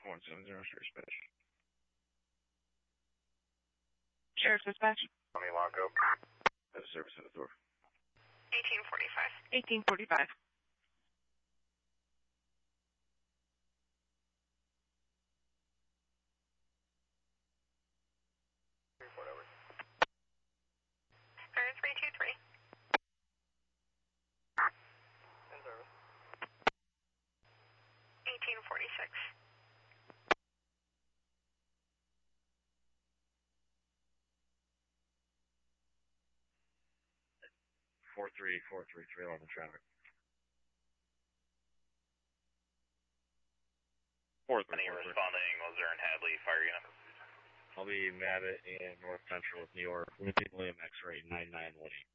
170 Sheriff's Dispatch. Sheriff's Dispatch. Tommy Longo. Have a service at the door. 1845. 1845. Report over. 323. In service. 1846. 43433 on the traffic. 434. Responding Luzerne Hadley Fire Unit. I'll be Mabbitt in North Central with New York. William X-ray 9918.